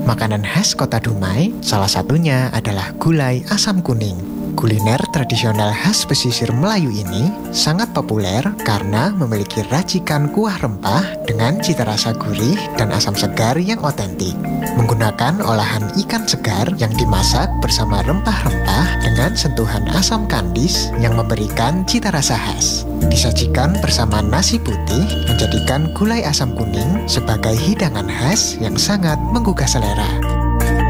Makanan khas kota Dumai, salah satunya adalah gulai asam kuning. Kuliner tradisional khas pesisir Melayu ini sangat populer karena memiliki racikan kuah rempah dengan cita rasa gurih dan asam segar yang otentik. Menggunakan olahan ikan segar yang dimasak bersama rempah-rempah dengan sentuhan asam kandis yang memberikan cita rasa khas. Disajikan bersama nasi putih menjadikan gulai asam kuning sebagai hidangan khas yang sangat menggugah selera.